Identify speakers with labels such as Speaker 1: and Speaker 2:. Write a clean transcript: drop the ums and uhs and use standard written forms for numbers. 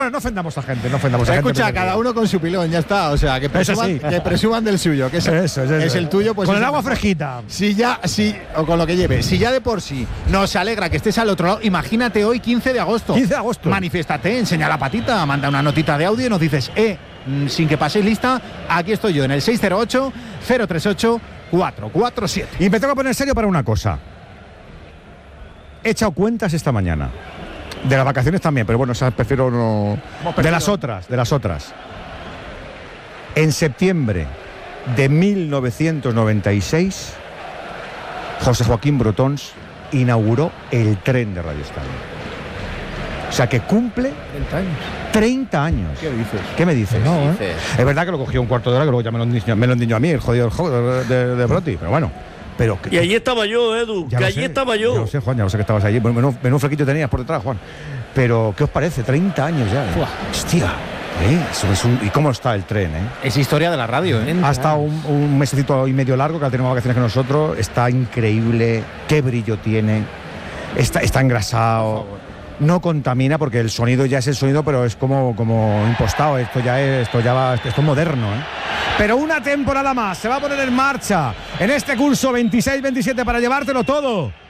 Speaker 1: Bueno, no ofendamos a gente, no ofendamos a gente.
Speaker 2: Escucha, cada uno con su pilón, ya está. O sea, que presuman del suyo, que es el tuyo. Pues
Speaker 1: con el agua fresquita.
Speaker 2: O con lo que lleve. Si ya de por sí nos alegra que estés al otro lado, imagínate hoy, 15 de agosto.
Speaker 1: 15 de agosto.
Speaker 2: Manifiéstate, enseña la patita, manda una notita de audio y nos dices, sin que paséis lista, aquí estoy yo en el 608-038-447.
Speaker 1: Y me tengo que poner serio para una cosa. He echado cuentas esta mañana. De las vacaciones también, pero bueno, esas prefiero no. De las otras. En septiembre de 1996, José Joaquín Brotons inauguró el tren de Radio Estadio. O sea que cumple 30 años.
Speaker 2: ¿Qué dices?
Speaker 1: ¿Qué me dices?
Speaker 2: No,
Speaker 1: Es verdad que lo cogió un cuarto de hora, que luego ya me lo endiñó a mí, el jodido de Broti, pero bueno.
Speaker 3: Y allí estaba yo, Edu, que allí estaba yo.
Speaker 1: Ya lo sé, Juan, ya lo sé que estabas allí. Menudo flequillo tenías por detrás, Juan. Pero, ¿qué os parece? 30 años ya. Hostia. ¿Y cómo está el tren?
Speaker 2: Es historia de la radio.
Speaker 1: Ha estado un mesecito y medio largo, que ha tenido más vacaciones que nosotros. Está increíble. Qué brillo tiene. Está engrasado. No contamina, porque el sonido ya es el sonido, pero es como impostado. Esto es moderno, Pero una temporada más se va a poner en marcha en este curso 26-27 para llevártelo todo.